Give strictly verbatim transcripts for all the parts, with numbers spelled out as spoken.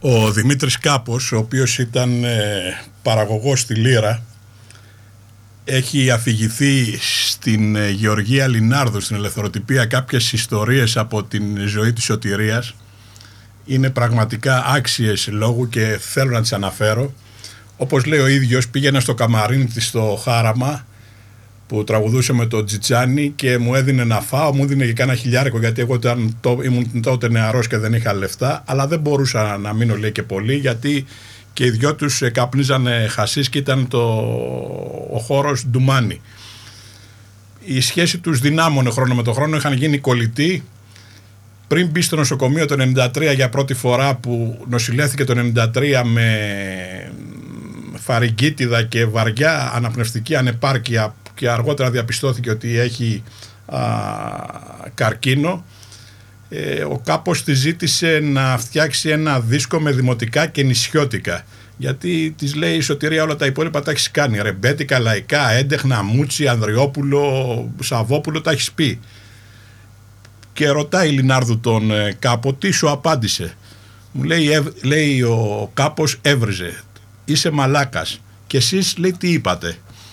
Ο Δημήτρης Κάπος, ο οποίος ήταν ε, παραγωγός στη Λύρα, έχει αφηγηθεί στην ε, Γεωργία Λινάρδου, στην Ελευθεροτυπία, κάποιες ιστορίες από την ζωή της σωτηρίας. Είναι πραγματικά άξιες λόγου και θέλω να τις αναφέρω. Όπως λέει ο ίδιος, πήγαινα στο καμαρίνι της στο Χάραμα που τραγουδούσε με τον Τζιτζάνι και μου έδινε να φάω, μου έδινε και κάνα χιλιάρικο, γιατί εγώ ήταν, το, ήμουν τότε νεαρός και δεν είχα λεφτά, αλλά δεν μπορούσα να μείνω, λέει, και πολύ, γιατί και οι δυο τους καπνίζανε χασίς και ήταν το, ο χώρος ντουμάνι. Η σχέση τους δυνάμωνε χρόνο με το χρόνο, είχαν γίνει κολλητοί. Πριν μπει στο νοσοκομείο το ενενήντα τρία για πρώτη φορά, που νοσηλεύθηκε το ενενήντα τρία με φαρυγγίτιδα και βαριά αναπνευστική ανεπάρκεια, και αργότερα διαπιστώθηκε ότι έχει α, καρκίνο, ε, ο Κάπος τη ζήτησε να φτιάξει ένα δίσκο με δημοτικά και νησιώτικα, γιατί της λέει η σωτηρία όλα τα υπόλοιπα τα έχεις κάνει, ρεμπέτικα, λαϊκά, έντεχνα, Μούτσι, Ανδριόπουλο, Σαββόπουλο, τα έχεις πει. Και ρωτάει η Λινάρδου τον ε, Κάπο, τι σου απάντησε? Μου λέει, ευ, λέει ο Κάπος, έβριζε, είσαι μαλάκας. Και εσείς, λέει, τι είπατε?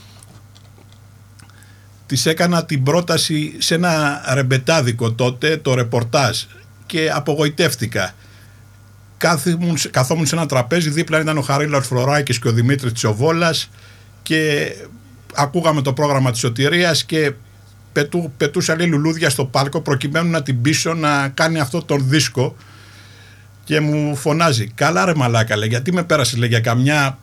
Της έκανα την πρόταση σε ένα ρεμπετάδικο τότε, το ρεπορτάζ, και απογοητεύτηκα. Κάθιμουν, καθόμουν σε ένα τραπέζι, δίπλα ήταν ο Χαρίλαος Φλωράκης και ο Δημήτρης Τσιοβόλας, και ακούγαμε το πρόγραμμα της σωτηρίας και πετού, πετούσα, λέει, λουλούδια στο πάρκο προκειμένου να την πείσω να κάνει αυτό τον δίσκο, και μου φωνάζει, καλά ρε μαλάκα, λέει, γιατί με πέρασε, λέει, για καμιά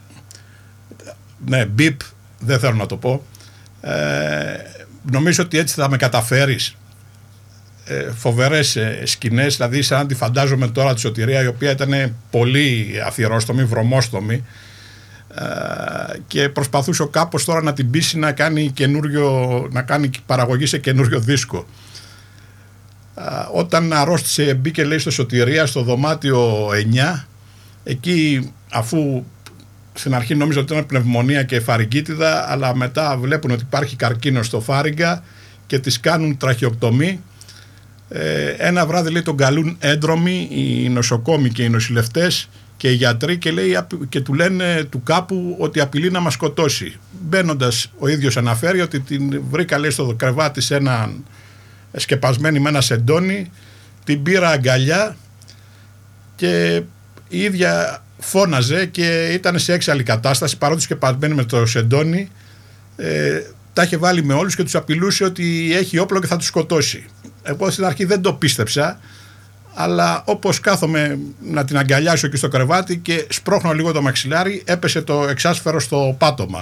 ναι, μπιπ, δεν θέλω να το πω. Ε, νομίζω ότι έτσι θα με καταφέρεις? Ε, φοβερές ε, σκηνές, δηλαδή σαν να τη φαντάζομαι τώρα τη σωτηρία, η οποία ήταν πολύ αφιερόστομη, βρωμόστομη, ε, και προσπαθούσε ο Κάπος τώρα να την πείσει να κάνει, να κάνει παραγωγή σε καινούριο δίσκο. Ε, όταν αρρώστησε, μπήκε, λέει, στο σωτηρία στο δωμάτιο εννιά, εκεί, αφού στην αρχή νόμιζα ότι ήταν πνευμονία και φαρυγγίτιδα, αλλά μετά βλέπουν ότι υπάρχει καρκίνο στο φάρυγγα και τις κάνουν τραχιοκτομή. Ε, ένα βράδυ, λέει, τον καλούν έντρομοι οι νοσοκόμοι και οι νοσηλευτές και οι γιατροί, και, λέει, και του λένε του Κάπου ότι απειλεί να μας σκοτώσει. Μπαίνοντας, ο ίδιος αναφέρει ότι την βρήκα, λέει, στο κρεβάτι σε έναν σκεπασμένη με ένα σεντόνι, την πήρα αγκαλιά και η ίδια φώναζε και ήταν σε έξαλλη κατάσταση, παρότι σκεπασμένη με το σεντόνι. Ε, τα είχε βάλει με όλους και τους απειλούσε ότι έχει όπλο και θα τους σκοτώσει. Εγώ στην αρχή δεν το πίστεψα, αλλά όπως κάθομαι να την αγκαλιάσω εκεί στο κρεβάτι και σπρώχνω λίγο το μαξιλάρι, έπεσε το εξάσφαιρο στο πάτωμα.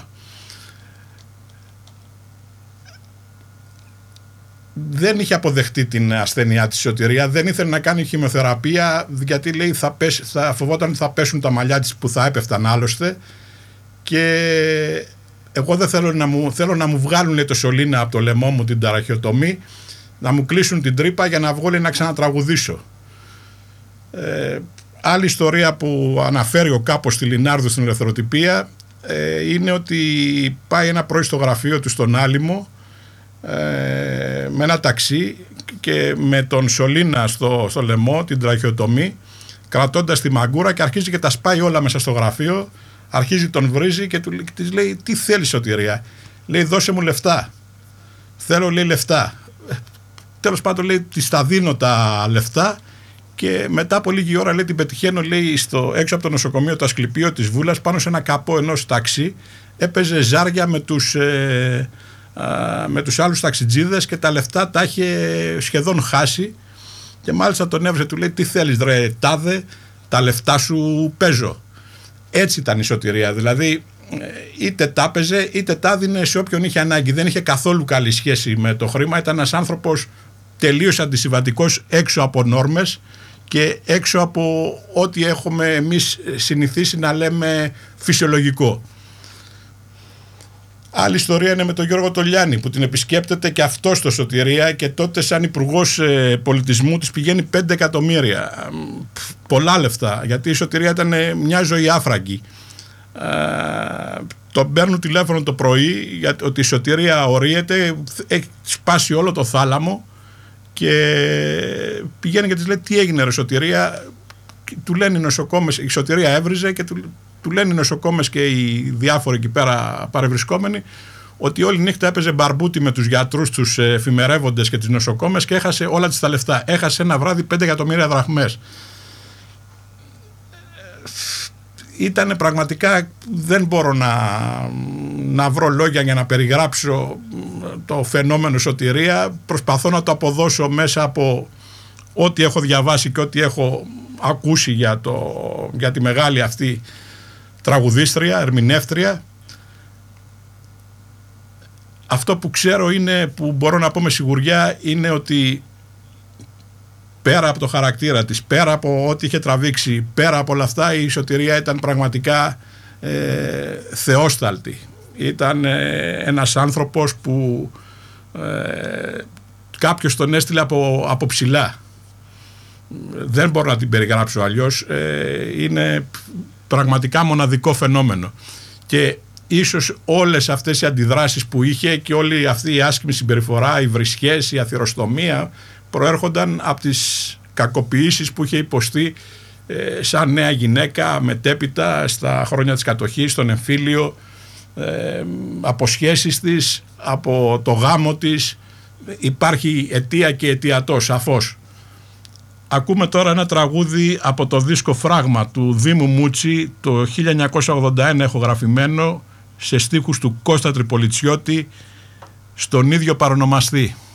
Δεν είχε αποδεχτεί την ασθένειά της σωτηρία, δεν ήθελε να κάνει χημειοθεραπεία, γιατί, λέει, θα, πέσει, θα φοβόταν ότι θα πέσουν τα μαλλιά της που θα έπεφταν άλλωστε, και εγώ δεν θέλω να μου, θέλω να μου βγάλουν, λέει, το σωλήνα από το λαιμό μου, την τραχιοτομή, να μου κλείσουν την τρύπα για να βγω, λέει, να ξανατραγουδήσω. Ε, άλλη ιστορία που αναφέρει ο Κάπος στη Λινάρδου στην Ελευθεροτυπία ε, είναι ότι πάει ένα πρωί στο γραφείο του στον Άλυμο ε, με ένα ταξί και με τον σωλήνα στο, στο λαιμό, την τραχιοτομή, κρατώντας τη μαγκούρα, και αρχίζει και τα σπάει όλα μέσα στο γραφείο. Αρχίζει, τον βρίζει και του, της λέει, τι θέλεις σωτηρία? Λέει, δώσε μου λεφτά. Θέλω, λέει, λεφτά. Τέλος πάντων, λέει, της τα δίνω τα λεφτά, και μετά από λίγη ώρα, λέει, την πετυχαίνω, λέει, στο, έξω από το νοσοκομείο, το Ασκληπείο της Βούλας, πάνω σε ένα καπό ενός ταξί. Έπαιζε ζάρια με τους, ε, α, με τους άλλους ταξιτζίδες και τα λεφτά τα είχε σχεδόν χάσει, και μάλιστα τον έβριζε, του λέει, τι θέλεις ρε τάδε, τα λεφτά σου παίζω. Έτσι ήταν η σωτηρία, δηλαδή είτε τα έπαιζε είτε τα δίνε σε όποιον είχε ανάγκη. Δεν είχε καθόλου καλή σχέση με το χρήμα, ήταν ένας άνθρωπος τελείως αντισυμβατικός, έξω από νόρμες και έξω από ό,τι έχουμε εμείς συνηθίσει να λέμε φυσιολογικό. Άλλη ιστορία είναι με τον Γιώργο Τολιάννη, που την επισκέπτεται και αυτό στο σωτηρία, και τότε σαν υπουργός πολιτισμού της πηγαίνει πέντε εκατομμύρια. Πολλά λεφτά, γιατί η σωτηρία ήταν μια ζωή άφραγγη. Ε, τον παίρνουν τηλέφωνο το πρωί γιατί ότι η σωτηρία ορίεται, έχει σπάσει όλο το θάλαμο, και πηγαίνει και της λέει, τι έγινε ρε σωτηρία? του λένε οι νοσοκόμες, η Σωτηρία έβριζε και του, του λένε οι νοσοκόμες και οι διάφοροι εκεί πέρα παρευρισκόμενοι ότι όλη νύχτα έπαιζε μπαρμπούτι με τους γιατρούς, τους εφημερεύοντες και τις νοσοκόμες και έχασε όλα τις τα λεφτά. Έχασε ένα βράδυ πέντε εκατομμύρια δραχμές. Ήτανε πραγματικά, δεν μπορώ να, να βρω λόγια για να περιγράψω το φαινόμενο Σωτηρία. Προσπαθώ να το αποδώσω μέσα από ό,τι έχω διαβάσει και ό,τι έχω ακούσει για, το, για τη μεγάλη αυτή τραγουδίστρια, ερμηνεύτρια. Αυτό που ξέρω είναι, που μπορώ να πω με σιγουριά, είναι ότι πέρα από το χαρακτήρα της, πέρα από ό,τι είχε τραβήξει, πέρα από όλα αυτά, η Σωτηρία ήταν πραγματικά ε, θεόσταλτη. Ήταν ε, ένας άνθρωπος που ε, κάποιος τον έστειλε από, από ψηλά. Δεν μπορώ να την περιγράψω αλλιώς. Ε, είναι πραγματικά μοναδικό φαινόμενο. Και ίσως όλες αυτές οι αντιδράσεις που είχε και όλη αυτή η άσχημη συμπεριφορά, οι βρισχές, η αθυροστομία, προέρχονταν από τις κακοποιήσεις που είχε υποστεί ε, σαν νέα γυναίκα μετέπειτα στα χρόνια της κατοχής, στον εμφύλιο, ε, από σχέσεις της, από το γάμο της. Υπάρχει αιτία και αιτιατό, σαφώς. Ακούμε τώρα ένα τραγούδι από το δίσκο Φράγμα του Δήμου Μούτσι, το χίλια εννιακόσια ογδόντα ένα ηχογραφημένο, σε στίχους του Κώστα Τριπολιτσιώτη, στον ίδιο παρονομαστή.